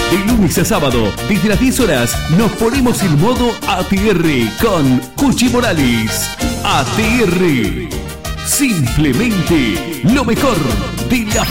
De lunes a sábado, desde las 10 horas, nos ponemos en modo ATR con Cuchi Morales. ATR. Simplemente lo mejor de la